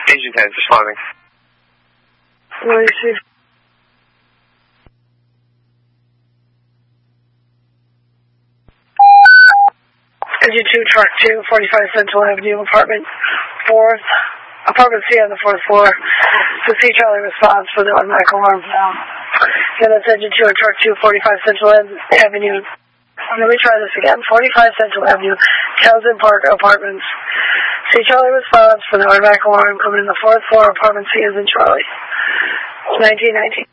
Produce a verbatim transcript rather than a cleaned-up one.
Agent ten responding. What do you see? Agent two, truck two, forty-five Central Avenue, apartment fourth, apartment C on the fourth floor. To see Charlie response for the automatic alarm sound. Yeah, that's Agent two, truck two, forty-five Central Avenue. Let me try this again. forty-five Central Avenue, Townsend Park Apartments. See Charlie response for the automatic alarm coming in the fourth floor, apartment C as in Charlie. nineteen nineteen.